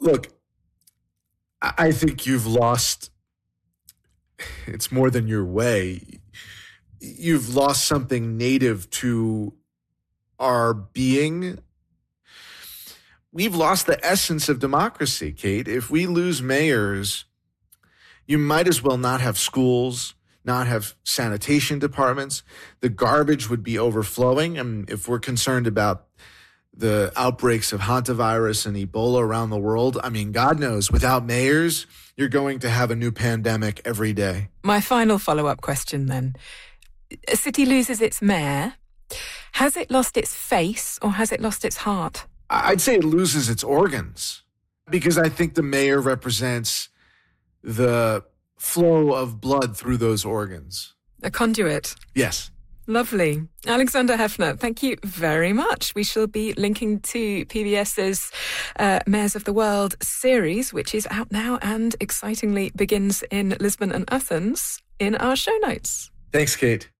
Look, I think you've lost, it's more than your way. You've lost something native to our being. We've lost the essence of democracy, Kate. If we lose mayors, you might as well not have schools, not have sanitation departments. The garbage would be overflowing. And if we're concerned about the outbreaks of hantavirus and Ebola around the world, I mean, God knows, without mayors, you're going to have a new pandemic every day. My final follow-up question then. A city loses its mayor. Has it lost its face or has it lost its heart? I'd say it loses its organs because I think the mayor represents the flow of blood through those organs. A conduit. Yes. Lovely. Alexander Heffner, thank you very much. We shall be linking to PBS's Mayors of the World series, which is out now and excitingly begins in Lisbon and Athens, in our show notes. Thanks, Kate.